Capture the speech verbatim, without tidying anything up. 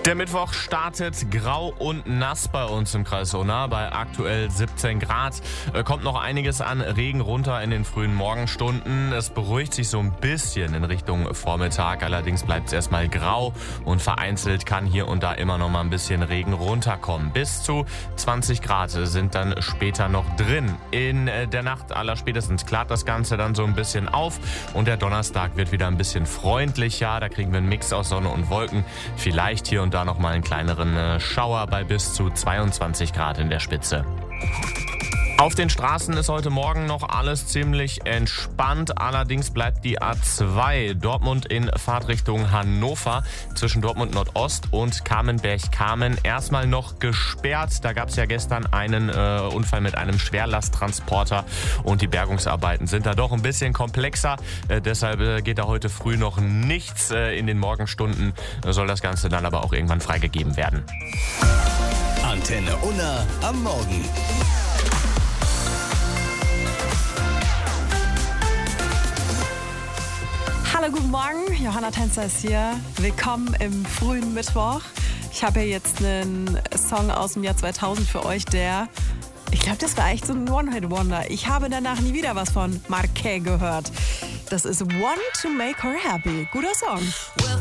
Der Mittwoch startet grau und nass bei uns im Kreis Unna bei aktuell siebzehn Grad. Äh, Kommt noch einiges an Regen runter in den frühen Morgenstunden. Es beruhigt sich so ein bisschen in Richtung Vormittag. Allerdings bleibt es erstmal grau und vereinzelt kann hier und da immer noch mal ein bisschen Regen runterkommen. Bis zu zwanzig Grad sind dann später noch drin. In der Nacht allerspätestens klart das Ganze dann so ein bisschen auf und der Donnerstag wird wieder ein bisschen freundlicher. Da kriegen wir einen Mix aus Sonne und Wolken. Vielleicht hier und da noch mal einen kleineren Schauer bei bis zu zweiundzwanzig Grad in der Spitze. Auf den Straßen ist heute Morgen noch alles ziemlich entspannt. Allerdings bleibt die A zwei Dortmund in Fahrtrichtung Hannover zwischen Dortmund Nordost und Kamenberg-Kamen erstmal noch gesperrt. Da gab es ja gestern einen äh, Unfall mit einem Schwerlasttransporter und die Bergungsarbeiten sind da doch ein bisschen komplexer. Äh, deshalb äh, geht da heute früh noch nichts. Äh, in den Morgenstunden äh, soll das Ganze dann aber auch irgendwann freigegeben werden. Antenne Unna am Morgen. Hallo, guten Morgen. Johanna Tänzer ist hier. Willkommen im frühen Mittwoch. Ich habe hier jetzt einen Song aus dem Jahr zweitausend für euch, der, ich glaube, das war echt so ein One-Hit-Wonder. Ich habe danach nie wieder was von Marquet gehört. Das ist One to Make Her Happy. Guter Song.